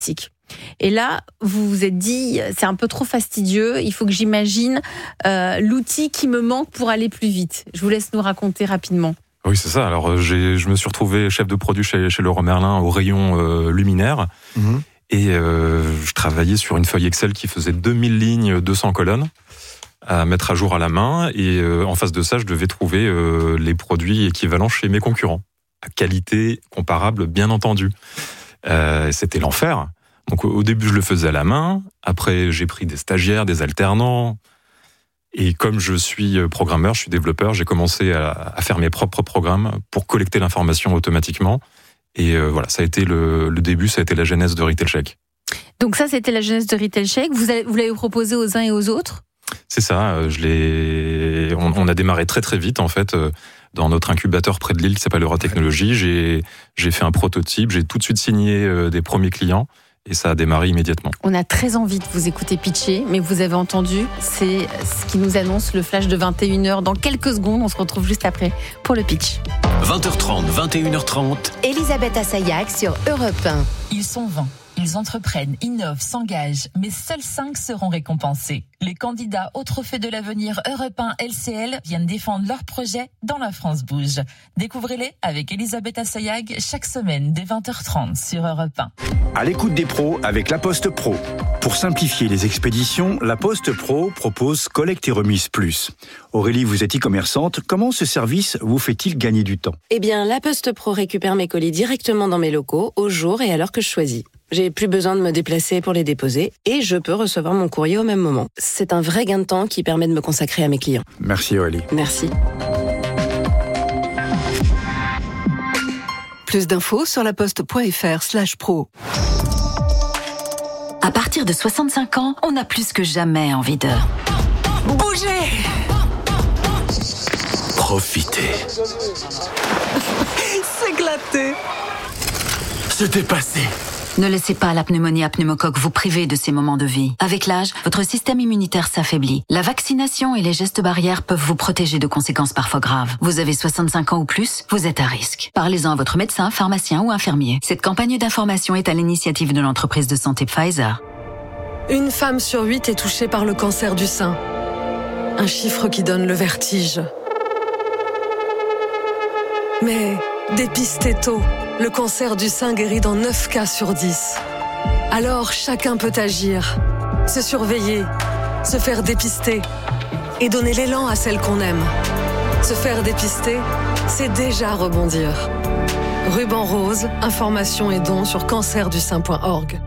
Et là, vous vous êtes dit, c'est un peu trop fastidieux, il faut que j'imagine l'outil qui me manque pour aller plus vite. Je vous laisse nous raconter rapidement. Oui, c'est ça. Alors, je me suis retrouvé chef de produit chez Leroy Merlin au rayon luminaire. Et je travaillais sur une feuille Excel qui faisait 2000 lignes, 200 colonnes à mettre à jour à la main. Et en face de ça, je devais trouver les produits équivalents chez mes concurrents, à qualité comparable, bien entendu. C'était l'enfer. Donc au début, je le faisais à la main. Après, j'ai pris des stagiaires, des alternants. Et comme je suis programmeur, je suis développeur, j'ai commencé à faire mes propres programmes pour collecter l'information automatiquement. Et voilà, ça a été le début, ça a été la genèse de Retail Shake. Donc ça, c'était la genèse de Retail Shake. Vous l'avez proposé aux uns et aux autres ? C'est ça. On a démarré très très vite en fait. Dans notre incubateur près de Lille qui s'appelle Eurotechnologie, j'ai fait un prototype, j'ai tout de suite signé des premiers clients. Et ça a démarré immédiatement. On a très envie de vous écouter pitcher, mais vous avez entendu, c'est ce qui nous annonce le flash de 21h. Dans quelques secondes, on se retrouve juste après pour le pitch. 20h30, 21h30. Elisabeth Assayag sur Europe 1. Ils sont 20. Ils entreprennent, innovent, s'engagent, mais seuls 5 seront récompensés. Les candidats au Trophée de l'avenir Europe 1 LCL viennent défendre leur projet dans La France Bouge. Découvrez-les avec Elisabeth Assayag chaque semaine dès 20h30 sur Europe 1. À l'écoute des pros avec La Poste Pro. Pour simplifier les expéditions, La Poste Pro propose Collecte et Remise Plus. Aurélie, vous êtes e-commerçante. Comment ce service vous fait-il gagner du temps ? Eh bien, La Poste Pro récupère mes colis directement dans mes locaux, au jour et à l'heure que je choisis. J'ai plus besoin de me déplacer pour les déposer et je peux recevoir mon courrier au même moment. C'est un vrai gain de temps qui permet de me consacrer à mes clients. Merci Aurélie. Merci. Plus d'infos sur laposte.fr/pro. À partir de 65 ans, on a plus que jamais envie de bouger. Profitez. S'éclater. Se dépasser. Ne laissez pas la pneumonie à pneumocoque vous priver de ces moments de vie. Avec l'âge, votre système immunitaire s'affaiblit. La vaccination et les gestes barrières peuvent vous protéger de conséquences parfois graves. Vous avez 65 ans ou plus, vous êtes à risque. Parlez-en à votre médecin, pharmacien ou infirmier. Cette campagne d'information est à l'initiative de l'entreprise de santé Pfizer. Une femme sur 8 est touchée par le cancer du sein. Un chiffre qui donne le vertige. Mais dépistez tôt. Le cancer du sein guérit dans 9 cas sur 10. Alors chacun peut agir, se surveiller, se faire dépister et donner l'élan à celle qu'on aime. Se faire dépister, c'est déjà rebondir. Ruban rose, informations et dons sur cancerdussein.org.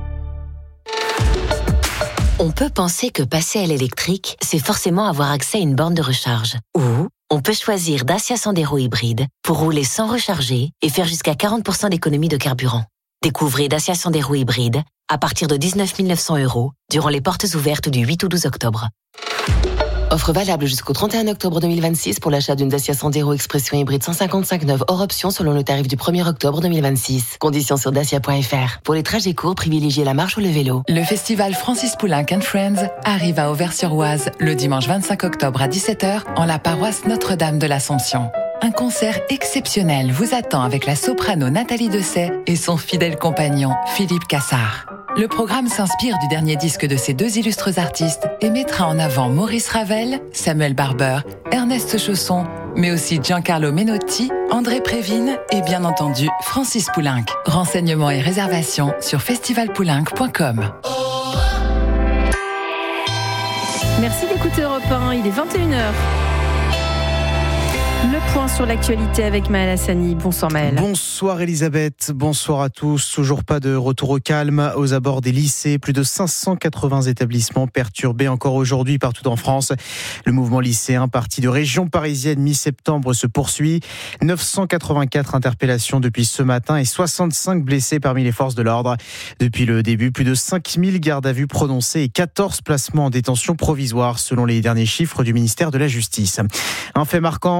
On peut penser que passer à l'électrique, c'est forcément avoir accès à une borne de recharge. Ou on peut choisir Dacia Sandero hybride pour rouler sans recharger et faire jusqu'à 40% d'économie de carburant. Découvrez Dacia Sandero hybride à partir de 19 900 € durant les portes ouvertes du 8 au 12 octobre. Offre valable jusqu'au 31 octobre 2026 pour l'achat d'une Dacia Sandero Expression hybride 155 neuve hors option selon le tarif du 1er octobre 2026. Conditions sur dacia.fr. Pour les trajets courts, privilégiez la marche ou le vélo. Le festival Francis Poulenc & Friends arrive à Auvers-sur-Oise le dimanche 25 octobre à 17h en la paroisse Notre-Dame de l'Assomption. Un concert exceptionnel vous attend avec la soprano Nathalie Dessay et son fidèle compagnon Philippe Cassard. Le programme s'inspire du dernier disque de ces deux illustres artistes et mettra en avant Maurice Ravel, Samuel Barber, Ernest Chausson, mais aussi Giancarlo Menotti, André Prévine et bien entendu Francis Poulenc. Renseignements et réservations sur festivalpoulenc.com. Merci d'écouter Europe 1, il est 21h. Le point sur l'actualité avec Maël Hassani. Bonsoir Maël. Bonsoir Elisabeth, bonsoir à tous. Toujours pas de retour au calme aux abords des lycées. Plus de 580 établissements perturbés encore aujourd'hui partout en France. Le mouvement lycéen parti de région parisienne mi-septembre se poursuit. 984 interpellations depuis ce matin et 65 blessés parmi les forces de l'ordre. Depuis le début, plus de 5000 gardes à vue prononcées et 14 placements en détention provisoire selon les derniers chiffres du ministère de la Justice. Un fait marquant, ce lundi,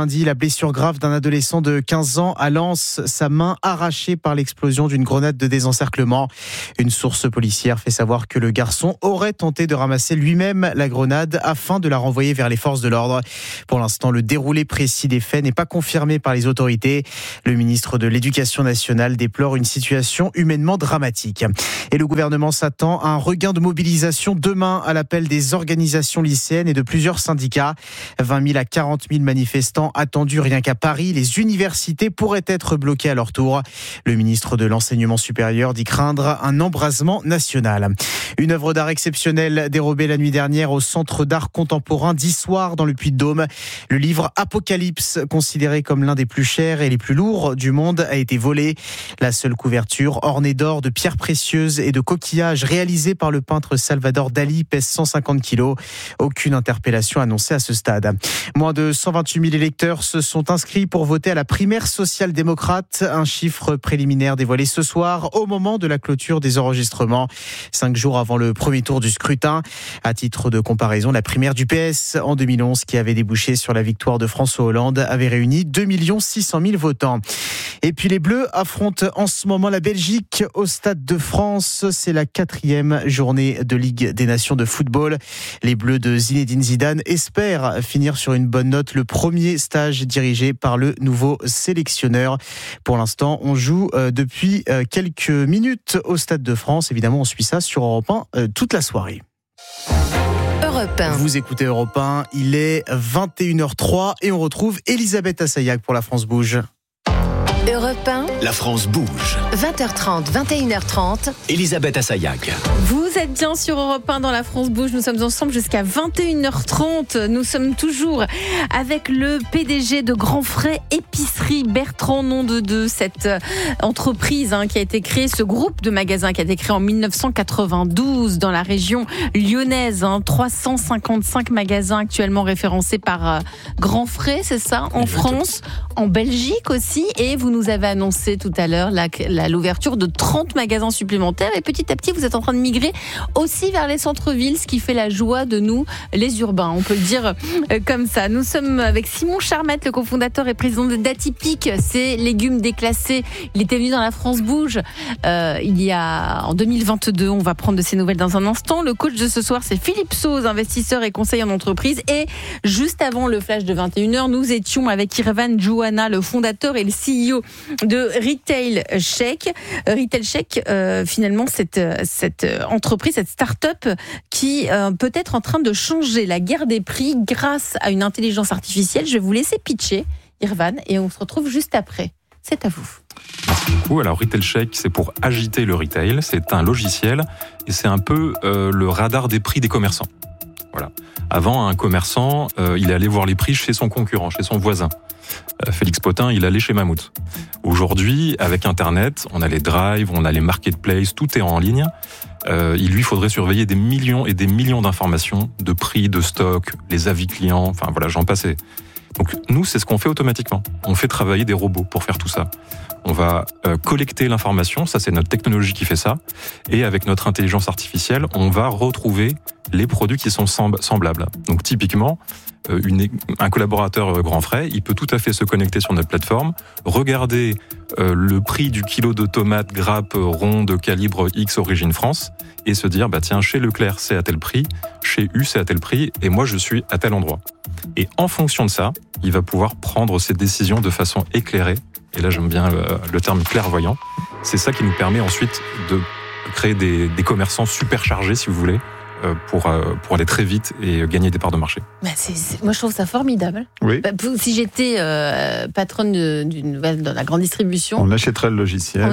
lundi la blessure grave d'un adolescent de 15 ans à Lens, sa main arrachée par l'explosion d'une grenade de désencerclement. Une source policière fait savoir que le garçon aurait tenté de ramasser lui-même la grenade afin de la renvoyer vers les forces de l'ordre. Pour l'instant, le déroulé précis des faits n'est pas confirmé par les autorités. Le ministre de l'Éducation nationale déplore une situation humainement dramatique. Et le gouvernement s'attend à un regain de mobilisation demain à l'appel des organisations lycéennes et de plusieurs syndicats. 20 000 à 40 000 manifestants attendus rien qu'à Paris. Les universités pourraient être bloquées à leur tour. Le ministre de l'Enseignement supérieur dit craindre un embrasement national. Une œuvre d'art exceptionnelle dérobée la nuit dernière au Centre d'art contemporain d'Issoire dans le Puy-de-Dôme. Le livre Apocalypse, considéré comme l'un des plus chers et les plus lourds du monde, a été volé. La seule couverture, ornée d'or, de pierres précieuses et de coquillages réalisés par le peintre Salvador Dali, pèse 150 kilos. Aucune interpellation annoncée à ce stade. Moins de 128 000 électeurs se sont inscrits pour voter à la primaire social-démocrate. Un chiffre préliminaire dévoilé ce soir au moment de la clôture des enregistrements. 5 jours avant le premier tour du scrutin. À titre de comparaison, la primaire du PS en 2011, qui avait débouché sur la victoire de François Hollande, avait réuni 2 600 000 votants. Et puis les Bleus affrontent en ce moment la Belgique au Stade de France. C'est la 4e journée de Ligue des Nations de football. Les Bleus de Zinedine Zidane espèrent finir sur une bonne note le premier stage dirigé par le nouveau sélectionneur. Pour l'instant, on joue depuis quelques minutes au Stade de France. Évidemment, on suit ça sur Europe 1 toute la soirée. Europe 1. Vous écoutez Europe 1, il est 21h03 et on retrouve Elisabeth Assayag pour La France Bouge. Europe 1. La France bouge. 20h30, 21h30. Elisabeth Assayag. Vous êtes bien sur Europe 1 dans La France Bouge. Nous sommes ensemble jusqu'à 21h30. Nous sommes toujours avec le PDG de Grand Frais Épicerie, Bertrand Nom-de-Deux. Cette entreprise qui a été créée, ce groupe de magasins qui a été créé en 1992 dans la région lyonnaise. 355 magasins actuellement référencés par Grand Frais, c'est ça, en France, en Belgique aussi. Et vous nous avez annoncé tout à l'heure l'ouverture de 30 magasins supplémentaires et petit à petit vous êtes en train de migrer aussi vers les centres-villes, ce qui fait la joie de nous les urbains, on peut le dire comme ça. Nous sommes avec Simon Charmette, le cofondateur et président d'Atypique, ces légumes déclassés. Il était venu dans La France Bouge en 2022, on va prendre de ses nouvelles dans un instant. Le coach de ce soir, c'est Philippe Sauze, investisseur et conseiller en entreprise. Et juste avant le flash de 21h, nous étions avec Irvan Jouana, le fondateur et le CEO de Retail Check. Retail Check, finalement, cette entreprise, cette start-up qui peut être en train de changer la guerre des prix grâce à une intelligence artificielle. Je vais vous laisser pitcher, Irvan, et on se retrouve juste après. C'est à vous. Merci beaucoup. Alors, Retail Check, c'est pour agiter le retail. C'est un logiciel et c'est un peu le radar des prix des commerçants. Voilà. Avant, un commerçant, il allait voir les prix chez son concurrent, chez son voisin. Félix Potin, il allait chez Mammouth. Aujourd'hui, avec Internet, on a les drives, on a les marketplaces, tout est en ligne. Il lui faudrait surveiller des millions et des millions d'informations, de prix, de stock, les avis clients, enfin voilà, j'en passais. Donc nous, c'est ce qu'on fait automatiquement. On fait travailler des robots pour faire tout ça. On va collecter l'information, ça c'est notre technologie qui fait ça, et avec notre intelligence artificielle, on va retrouver les produits qui sont semblables. Donc typiquement, un collaborateur Grand Frais, il peut tout à fait se connecter sur notre plateforme, regarder le prix du kilo de tomates grappes rondes calibre X origine France, et se dire, tiens, chez Leclerc c'est à tel prix, chez U c'est à tel prix, et moi je suis à tel endroit. Et en fonction de ça, il va pouvoir prendre ses décisions de façon éclairée. Et là, j'aime bien le terme clairvoyant. C'est ça qui nous permet ensuite de créer des commerçants super chargés, si vous voulez, pour aller très vite et gagner des parts de marché. Moi, je trouve ça formidable. Oui. Si j'étais patronne de la grande distribution... On achèterait le logiciel.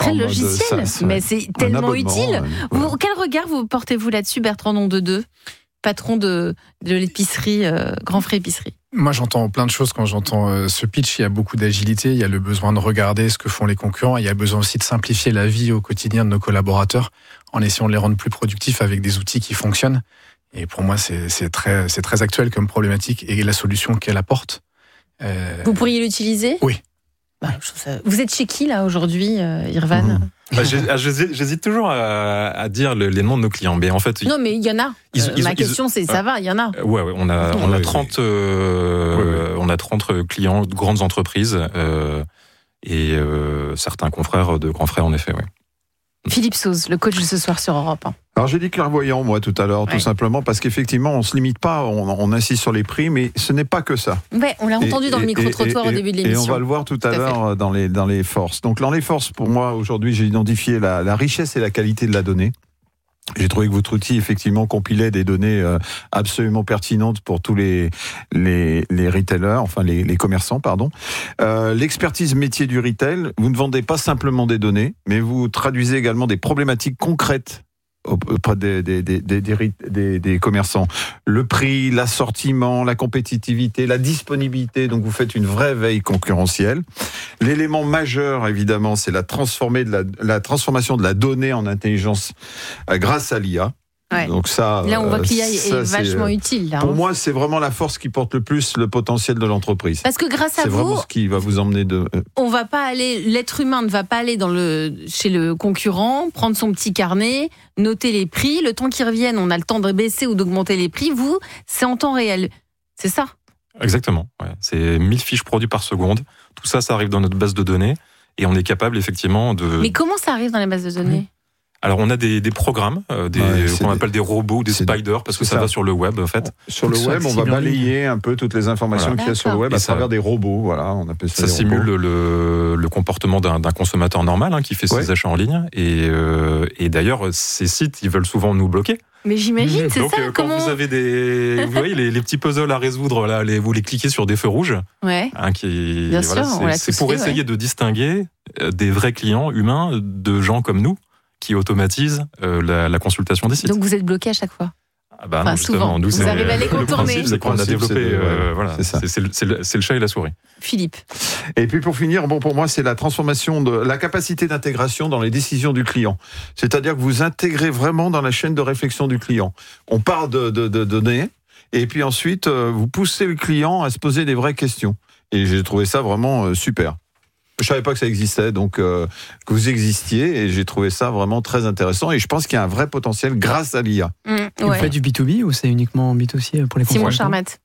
Mais c'est tellement utile. Quel regard vous portez-vous là-dessus, Bertrand Nom-de-Deux, patron de l'épicerie, Grand Frais Épicerie? Moi, j'entends plein de choses quand j'entends ce pitch. Il y a beaucoup d'agilité, il y a le besoin de regarder ce que font les concurrents, il y a besoin aussi de simplifier la vie au quotidien de nos collaborateurs en essayant de les rendre plus productifs avec des outils qui fonctionnent. Et pour moi, c'est très actuel comme problématique et la solution qu'elle apporte. Vous pourriez l'utiliser ? Oui. Vous êtes chez qui là aujourd'hui, Irvan? J'hésite toujours à dire les noms de nos clients, mais en fait... Non, mais il y en a. Ma question, c'est ça va, il y en a. Ouais, on a 30 clients de grandes entreprises et certains confrères de grands frères, en effet, oui. Philippe Sauze, le coach de ce soir sur Europe 1. Alors j'ai dit clairvoyant moi tout à l'heure, tout simplement parce qu'effectivement on se limite pas, on insiste sur les prix, mais ce n'est pas que ça. Ouais, on l'a entendu dans le micro-trottoir au début de l'émission. Et on va le voir tout à l'heure dans les forces. Donc dans les forces, pour moi aujourd'hui j'ai identifié la richesse et la qualité de la donnée. J'ai trouvé que votre outil effectivement compilait des données absolument pertinentes pour tous les retailers, enfin les commerçants, pardon. L'expertise métier du retail, vous ne vendez pas simplement des données, mais vous traduisez également des problématiques concrètes auprès des commerçants. Le prix, l'assortiment, la compétitivité, la disponibilité. Donc vous faites une vraie veille concurrentielle. L'élément majeur, évidemment, c'est la transformation de la donnée en intelligence grâce à l'IA. Ouais. Donc ça, là, on voit que l'IA est vachement utile. Là, pour moi, c'est vraiment la force qui porte le plus le potentiel de l'entreprise. Parce que grâce à vous, c'est vraiment ce qui va vous emmener on va pas aller, l'être humain ne va pas aller chez le concurrent, prendre son petit carnet, noter les prix. Le temps qu'ils reviennent, on a le temps de baisser ou d'augmenter les prix. Vous, c'est en temps réel. C'est ça? Exactement. Ouais. C'est 1000 fiches produits par seconde. Tout ça, ça arrive dans notre base de données et on est capable effectivement de... Mais comment ça arrive dans les bases de données? Alors on a des programmes, qu'on appelle des robots, des spiders, parce que ça va sur le web en fait. Sur le web, on va balayer un peu toutes les informations qu'il y a sur le web à travers des robots. Voilà, on appelle ça. Ça simule le comportement d'un consommateur normal qui fait ses achats en ligne. Et d'ailleurs, ces sites, ils veulent souvent nous bloquer. Mais j'imagine, c'est donc, ça. Quand vous avez vous voyez les petits puzzles à résoudre, là, vous les cliquez sur des feux rouges. Ouais. Bien sûr, c'est pour essayer de distinguer des vrais clients humains de gens comme nous, qui automatise la consultation des sites. Donc vous êtes bloqué à chaque fois? Non, souvent. Vous arrivez à les contourner. Le principe, c'est qu'on a développé... c'est le chat et la souris. Philippe. Et puis pour finir, pour moi, c'est la transformation de la capacité d'intégration dans les décisions du client. C'est-à-dire que vous intégrez vraiment dans la chaîne de réflexion du client. On part de données, et puis ensuite, vous poussez le client à se poser des vraies questions. Et j'ai trouvé ça vraiment super. Je savais pas que ça existait, donc que vous existiez, et j'ai trouvé ça vraiment très intéressant. Et je pense qu'il y a un vrai potentiel grâce à l'IA. Vous faites du B2B ou c'est uniquement B2C pour les consommateurs? Simon Charmette.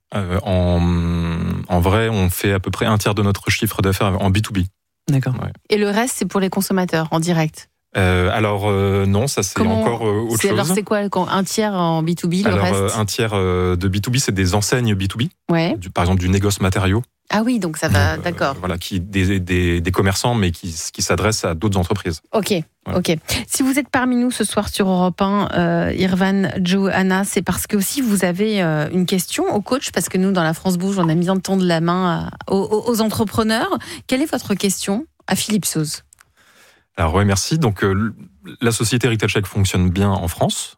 En vrai, on fait à peu près un tiers de notre chiffre d'affaires en B2B. D'accord. Ouais. Et le reste, c'est pour les consommateurs, en direct? Non, ça c'est encore autre chose. Alors c'est quoi un tiers en B2B, le reste? Un tiers de B2B, c'est des enseignes B2B. Ouais. Par exemple, du négoce matériaux. Ah oui, donc ça va, d'accord. Voilà, des commerçants, mais qui s'adressent à d'autres entreprises. Ok. Si vous êtes parmi nous ce soir sur Europe 1, Irvan, Joe, Anna, c'est parce que aussi vous avez une question au coach, parce que nous, dans la France Bouge, on a mis de tendre la main aux entrepreneurs. Quelle est votre question à Philippe Sauze? Alors ouais, merci. Donc la société Retail Check fonctionne bien en France.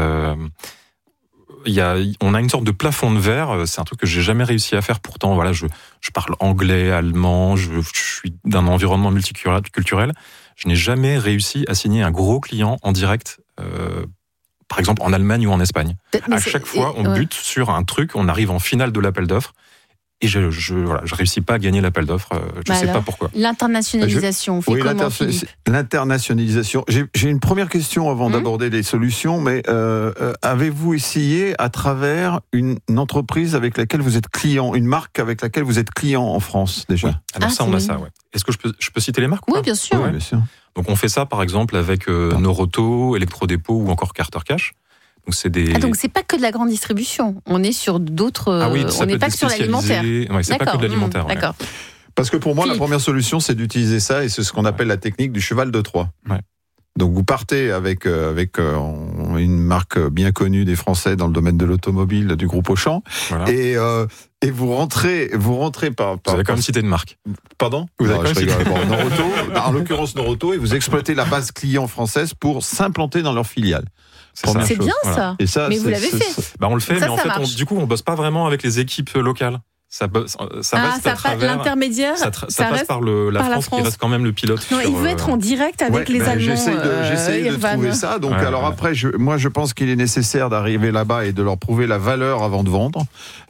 On a une sorte de plafond de verre. C'est un truc que j'ai jamais réussi à faire. Pourtant, voilà, je parle anglais, allemand. Je suis d'un environnement multiculturel. Je n'ai jamais réussi à signer un gros client en direct. Par exemple, en Allemagne ou en Espagne. À chaque fois, on bute sur un truc. On arrive en finale de l'appel d'offres. Et je réussis pas à gagner l'appel d'offres. Je sais pas pourquoi. L'internationalisation, on fait comment, Philippe? L'internationalisation. J'ai une première question avant d'aborder les solutions, mais avez-vous essayé à travers une entreprise avec laquelle vous êtes client, une marque avec laquelle vous êtes client en France déjà? Oui. Alors on a ça, ouais. Est-ce que je peux citer les marques? Oui, bien sûr. Oui, bien sûr. Donc on fait ça par exemple avec Noroto, Electrodépôt ou encore Carter Cash. Donc c'est pas que de la grande distribution. On est sur d'autres. On n'est pas que sur l'alimentaire. Ouais, c'est pas que de l'alimentaire. D'accord. Parce que pour moi, la première solution, c'est d'utiliser ça, et c'est ce qu'on appelle la technique du cheval de Troie. Ouais. Donc vous partez avec une marque bien connue des Français dans le domaine de l'automobile du groupe Auchan, voilà. Et vous rentrez par. Vous avez quand même cité une marque. Pardon? Vous avez quand même cité Noroto, en l'occurrence Noroto, et vous exploitez la base client française pour s'implanter dans leur filiale. C'est bien ça. Et ça. Mais vous l'avez fait. On le fait, mais en fait, du coup, on bosse pas vraiment avec les équipes locales. Ça reste à travers l'intermédiaire. Ça passe par la France qui reste quand même le pilote. Non, il veut être en direct avec les Allemands. J'essaie de trouver ça. Donc alors après, je pense qu'il est nécessaire d'arriver là-bas et de leur prouver la valeur avant de vendre.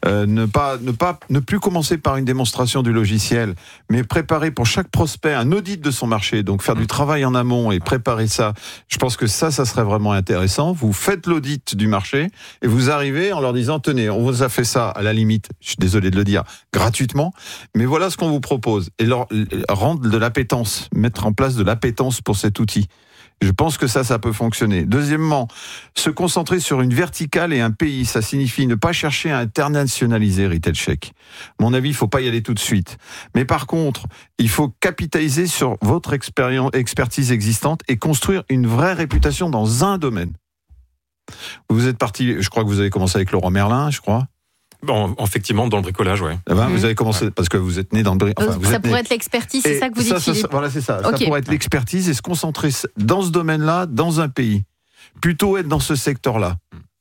Ne plus commencer par une démonstration du logiciel, mais préparer pour chaque prospect un audit de son marché. Donc faire du travail en amont et préparer ça. Je pense que ça serait vraiment intéressant. Vous faites l'audit du marché et vous arrivez en leur disant, tenez, on vous a fait ça à la limite. Je suis désolé de le dire, gratuitement, mais voilà ce qu'on vous propose. Et leur rendre de l'appétence, mettre en place de l'appétence pour cet outil. Je pense que ça peut fonctionner. Deuxièmement, se concentrer sur une verticale et un pays, ça signifie ne pas chercher à internationaliser Retail Check. À mon avis, il ne faut pas y aller tout de suite. Mais par contre, il faut capitaliser sur votre expertise existante et construire une vraie réputation dans un domaine. Vous êtes parti, je crois que vous avez commencé avec Leroy Merlin, je crois. Bon, effectivement, dans le bricolage, oui. Vous avez commencé parce que vous êtes né dans le bricolage. Ça pourrait être l'expertise, c'est ça que vous dites. Voilà, c'est ça. Okay. Ça pourrait être l'expertise et se concentrer dans ce domaine-là, dans un pays. Plutôt être dans ce secteur-là.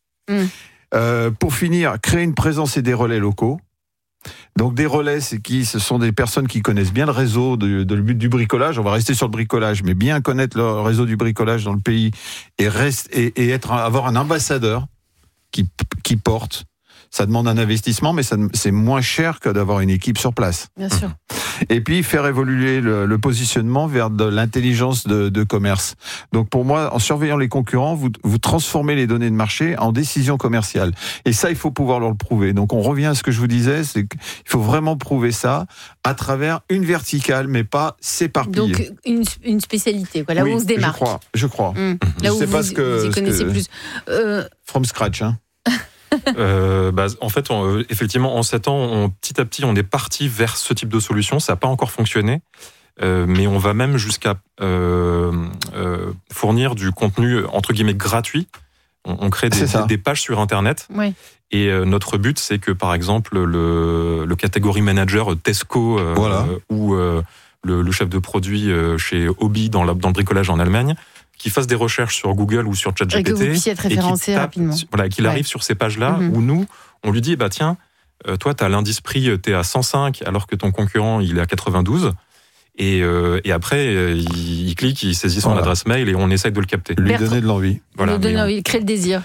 Pour finir, créer une présence et des relais locaux. Donc des relais, ce sont des personnes qui connaissent bien le réseau du bricolage. On va rester sur le bricolage, mais bien connaître le réseau du bricolage dans le pays et avoir un ambassadeur qui porte. Ça demande un investissement, mais c'est moins cher que d'avoir une équipe sur place. Bien sûr. Et puis, faire évoluer le positionnement vers de l'intelligence de commerce. Donc, pour moi, en surveillant les concurrents, vous transformez les données de marché en décisions commerciales. Et ça, il faut pouvoir leur le prouver. Donc, on revient à ce que je vous disais, c'est qu'il faut vraiment prouver ça à travers une verticale, mais pas s'éparpiller. Donc, une spécialité, quoi, là où on se démarque. Je crois. Là où vous y connaissez plus. From scratch, hein. En fait, effectivement, en 7 ans, petit à petit, on est parti vers ce type de solution. Ça n'a pas encore fonctionné, mais on va même jusqu'à fournir du contenu entre guillemets gratuit. On crée des pages sur Internet. Oui. Et notre but, c'est que, par exemple, le catégorie manager Tesco ou le chef de produit chez Hobby dans le bricolage en Allemagne, qui fasse des recherches sur Google ou sur ChatGPT et que vous puissiez être référencé rapidement. Qu'il arrive sur ces pages-là où nous, on lui dit, tiens, toi, tu as l'indice prix, tu es à 105 alors que ton concurrent, il est à 92. Et après, il clique, il saisit son adresse mail et on essaye de le capter. Lui donner de l'envie. Voilà, donner l'envie, créer le désir.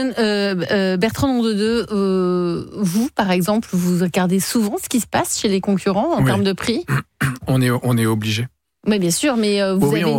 Bertrand Nondedeux, vous, par exemple, vous regardez souvent ce qui se passe chez les concurrents en termes de prix ? On est obligé. Mais bien sûr, mais vous avez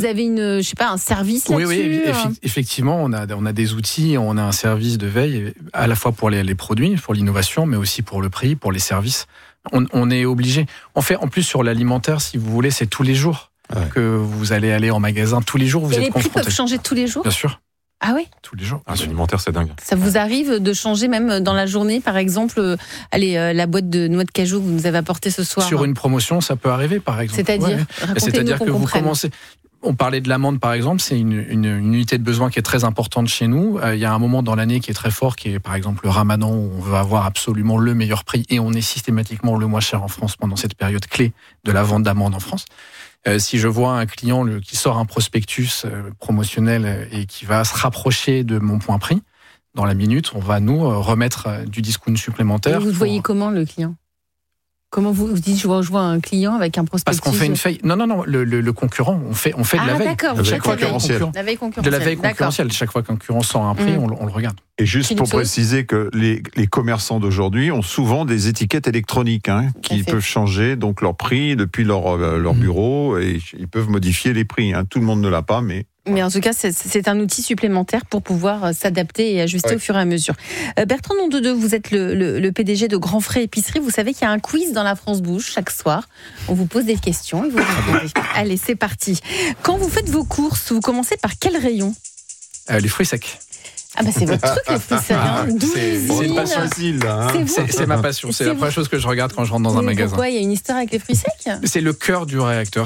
un service là-dessus. Oui, effectivement, on a des outils, on a un service de veille à la fois pour les produits, pour l'innovation, mais aussi pour le prix, pour les services. On est obligé. En fait, en plus sur l'alimentaire, si vous voulez, c'est tous les jours que vous allez aller en magasin. Tous les jours, vous êtes confronté. Et les prix peuvent changer tous les jours ? Bien sûr. Ah oui ? Tous les jours. L'alimentaire, c'est dingue. Ça vous arrive de changer même dans la journée, par exemple, la boîte de noix de cajou que vous nous avez apportée ce soir ? Sur une promotion, ça peut arriver, par exemple. C'est-à-dire que vous commencez... On parlait de l'amande, par exemple, c'est une unité de besoin qui est très importante chez nous. Il y a un moment dans l'année qui est très fort, qui est par exemple le Ramadan, où on veut avoir absolument le meilleur prix et on est systématiquement le moins cher en France pendant cette période clé de la vente d'amandes en France. Si je vois un client qui sort un prospectus promotionnel et qui va se rapprocher de mon point prix, dans la minute, on va nous remettre du discount supplémentaire. Et vous voyez comment le client ? Comment vous dites, je vois un client avec un prospectus ? Parce qu'on fait une veille. Non, le concurrent, on fait de la veille. D'accord, de la veille concurrentielle. De la veille concurrentielle. Chaque fois qu'un concurrent sort un prix, on le regarde. Et juste pour préciser que les commerçants d'aujourd'hui ont souvent des étiquettes électroniques qui peuvent changer donc leur prix depuis leur bureau et ils peuvent modifier les prix. Tout le monde ne l'a pas, mais en tout cas, c'est un outil supplémentaire pour pouvoir s'adapter et ajuster au fur et à mesure. Bertrand Nondedeux, vous êtes le PDG de Grand Frais Épicerie. Vous savez qu'il y a un quiz dans la France Bouge chaque soir. On vous pose des questions et vous répondez. Allez, c'est parti. Quand vous faites vos courses, vous commencez par quel rayon ? Les fruits secs. Ah c'est votre truc, les fruits secs. C'est pas facile. C'est ma passion. C'est la première chose que je regarde quand je rentre dans un magasin. Pourquoi ? Il y a une histoire avec les fruits secs ? C'est le cœur du réacteur.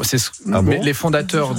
Les fondateurs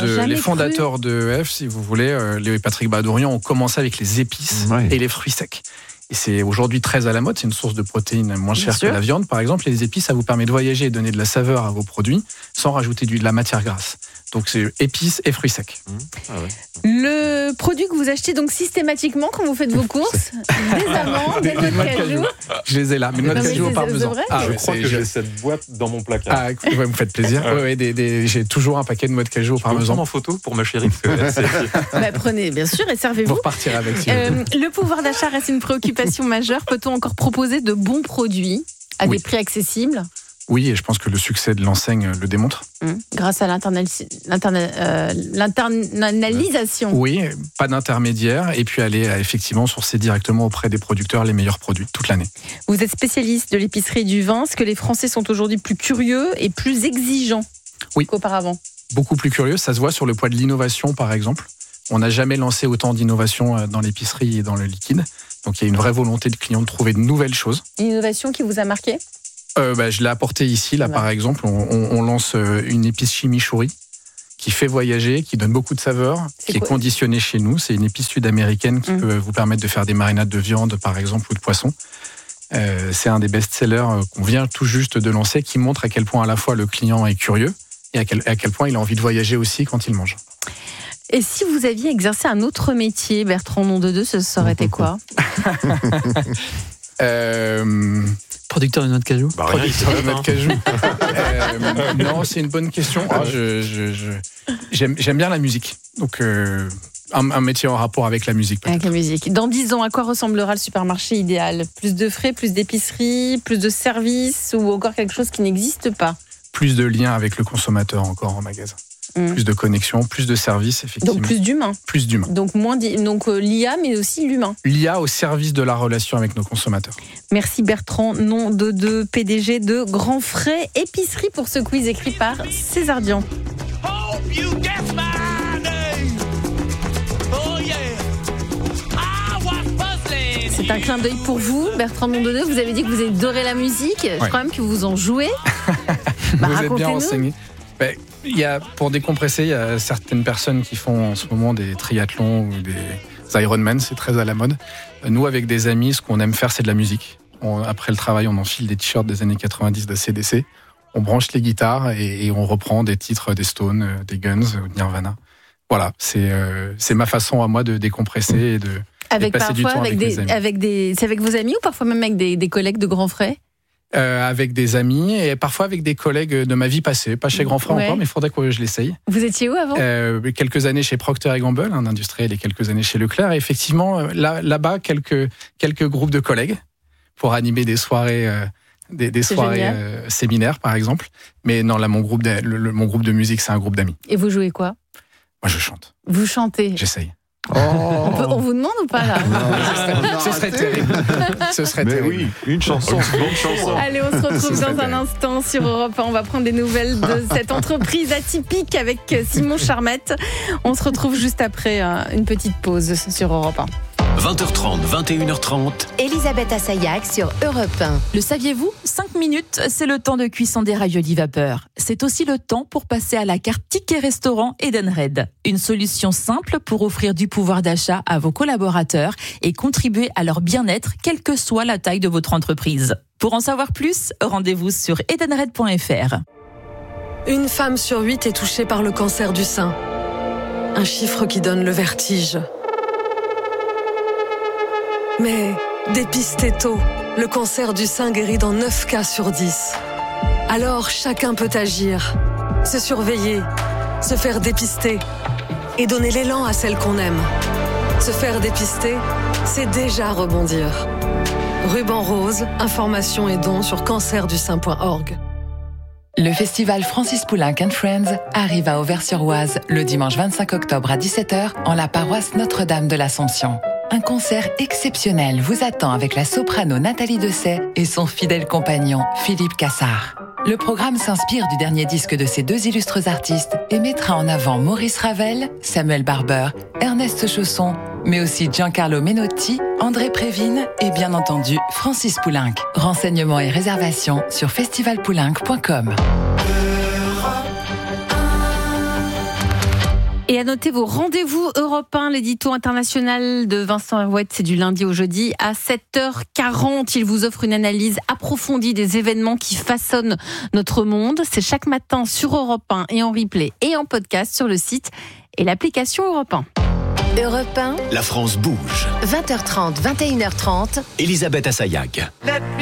de EF, si vous voulez, Léo et Patrick Badourian, ont commencé avec les épices et les fruits secs. Et c'est aujourd'hui très à la mode. C'est une source de protéines moins chère que la viande, par exemple. Et les épices, ça vous permet de voyager et donner de la saveur à vos produits sans rajouter de la matière grasse. Donc c'est épices et fruits secs. Ah ouais. Le produit que vous achetez donc systématiquement quand vous faites vos courses, des amandes, des noix de cajou. Je les ai là, mes noix de cajou au parmesan. Je crois que j'ai cette boîte dans mon placard. Ah, ouais, vous me faites plaisir. J'ai toujours un paquet de noix de cajou au parmesan. Je peux prendre en photo pour ma chérie. Prenez bien sûr et servez-vous. Pour partir avec. Le pouvoir d'achat reste une préoccupation majeure. Peut-on encore proposer de bons produits à des prix accessibles ? Oui, et je pense que le succès de l'enseigne le démontre. Grâce à l'internalisation. Oui, pas d'intermédiaire, et puis aller effectivement sourcer directement auprès des producteurs les meilleurs produits toute l'année. Vous êtes spécialiste de l'épicerie et du vin. Est-ce que les Français sont aujourd'hui plus curieux et plus exigeants qu'auparavant ? Beaucoup plus curieux, ça se voit sur le poids de l'innovation par exemple. On n'a jamais lancé autant d'innovation dans l'épicerie et dans le liquide. Donc il y a une vraie volonté de clients de trouver de nouvelles choses. Une innovation qui vous a marqué ? Je l'ai apporté ici, là, par exemple. On lance une épice chimichurri qui fait voyager, qui donne beaucoup de saveurs, qui est conditionnée chez nous. C'est une épice sud-américaine qui peut vous permettre de faire des marinades de viande, par exemple, ou de poisson. C'est un des best-sellers qu'on vient tout juste de lancer, qui montre à quel point à la fois le client est curieux et à quel point il a envie de voyager aussi quand il mange. Et si vous aviez exercé un autre métier, Bertrand Nom de Deux, ce serait été quoi ? Producteur de noix de cajou. Producteur de noix de cajou. Non, c'est une bonne question. J'aime bien la musique. Donc, un métier en rapport avec la musique. Avec la musique. Dans 10 ans, à quoi ressemblera le supermarché idéal ? Plus de frais, plus d'épicerie, plus de services ou encore quelque chose qui n'existe pas ? Plus de liens avec le consommateur encore en magasin. Plus de connexion, plus de services, effectivement. Donc plus d'humain. Plus d'humain. Donc l'IA, mais aussi l'humain. L'IA au service de la relation avec nos consommateurs. Merci Bertrand Nom de Deux, PDG de Grand Frais Épicerie pour ce quiz écrit par César Dian. C'est un clin d'œil pour vous, Bertrand Nom de Deux. Vous avez dit que vous adorez la musique. Je crois même que vous en jouez. Vous êtes bien renseigné. Pour décompresser, il y a certaines personnes qui font en ce moment des triathlons ou des Ironman, c'est très à la mode. Nous, avec des amis, ce qu'on aime faire, c'est de la musique. Après le travail, on enfile des t-shirts des années 90 d'ACDC, on branche les guitares et on reprend des titres des Stones, des Guns, de Nirvana. Voilà, c'est ma façon à moi de décompresser et de passer du temps avec des amis. C'est avec vos amis ou parfois même avec des collègues de Grand Frais ? Avec des amis et parfois avec des collègues de ma vie passée, pas chez Grand Frais encore, mais il faudrait que je l'essaye. Vous étiez où avant ? Quelques années chez Procter & Gamble, un industriel, et quelques années chez Leclerc. Et effectivement, là-bas, quelques groupes de collègues pour animer des soirées, séminaires, par exemple. Mais non, là, mon groupe de musique, c'est un groupe d'amis. Et vous jouez quoi ? Moi, je chante. Vous chantez ? J'essaye. On vous demande ou pas là ? Ce serait terrible. Ce serait terrible. Oui, une chanson. Allez, on se retrouve dans un instant sur Europe 1. On va prendre des nouvelles de cette entreprise atypique avec Simon Charmette. On se retrouve juste après une petite pause sur Europe 1. 20h30, 21h30. Elisabeth Assayag sur Europe 1. Le saviez-vous ? 5 minutes, c'est le temps de cuisson des raviolis vapeur. C'est aussi le temps pour passer à la carte ticket restaurant Edenred. Une solution simple pour offrir du pouvoir d'achat à vos collaborateurs et contribuer à leur bien-être, quelle que soit la taille de votre entreprise. Pour en savoir plus, rendez-vous sur edenred.fr. Une femme sur 8 est touchée par le cancer du sein. Un chiffre qui donne le vertige. Mais dépistez tôt, le cancer du sein guérit dans 9 cas sur 10. Alors chacun peut agir, se surveiller, se faire dépister et donner l'élan à celle qu'on aime. Se faire dépister, c'est déjà rebondir. Ruban rose, informations et dons sur cancerdusein.org. Le festival Francis Poulenc & Friends arrive à Auvers-sur-Oise le dimanche 25 octobre à 17h en la paroisse Notre-Dame de l'Assomption. Un concert exceptionnel vous attend avec la soprano Nathalie Dessay et son fidèle compagnon Philippe Cassard. Le programme s'inspire du dernier disque de ces deux illustres artistes et mettra en avant Maurice Ravel, Samuel Barber, Ernest Chausson, mais aussi Giancarlo Menotti, André Prévine et bien entendu Francis Poulenc. Renseignements et réservations sur festivalpoulenc.com. Et à noter vos rendez-vous Europe 1, l'édito international de Vincent Herouet, c'est du lundi au jeudi à 7h40. Il vous offre une analyse approfondie des événements qui façonnent notre monde. C'est chaque matin sur Europe 1 et en replay et en podcast sur le site et l'application Europe 1. Europe 1, La France bouge. 20h30, 21h30. Elisabeth Assayag.